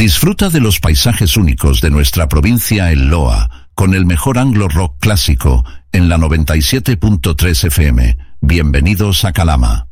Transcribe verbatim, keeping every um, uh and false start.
Disfruta de los paisajes únicos de nuestra provincia en Loa, con el mejor anglo rock clásico en la noventa y siete punto tres F M. Bienvenidos a Calama.